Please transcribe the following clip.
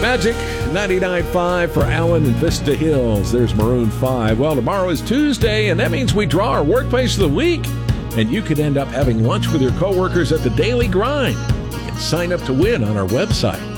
Magic 99.5 for Allen and Vista Hills. There's Maroon 5. Well, tomorrow is Tuesday, and that means we draw our Workplace of the Week. And you could end up having lunch with your coworkers at the Daily Grind. You can sign up to win on our website.